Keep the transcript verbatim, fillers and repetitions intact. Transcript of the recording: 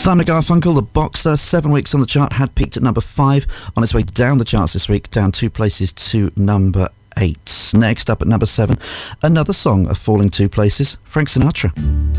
Simon Garfunkel, The Boxer, seven weeks on the chart, had peaked at number five, on its way down the charts this week, down two places to number eight. Next up at number seven, another song of falling two places, Frank Sinatra.